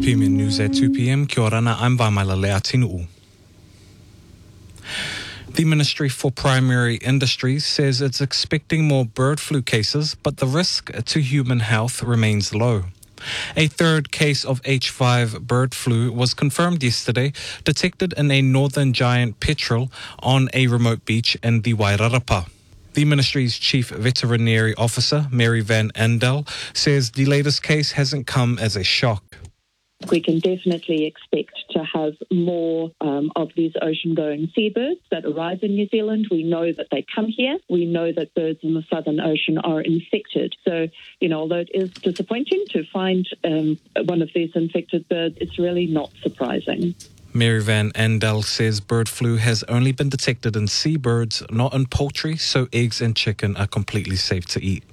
PM News at 2 p.m. Kia orana, I'm Vamaila Leatinu. The Ministry for Primary Industries says it's expecting more bird flu cases, but the risk to human health remains low. A third case of H5 bird flu was confirmed yesterday, detected in a northern giant petrel on a remote beach in the Wairarapa. The Ministry's Chief Veterinary Officer, Mary Van Andel, says the latest case hasn't come as a shock. We can definitely expect to have more of these ocean-going seabirds that arrive in New Zealand. We know that they come here. We know that birds in the Southern Ocean are infected. So, although it is disappointing to find one of these infected birds, it's really not surprising. Mary Van Andel says bird flu has only been detected in seabirds, not in poultry, so eggs and chicken are completely safe to eat.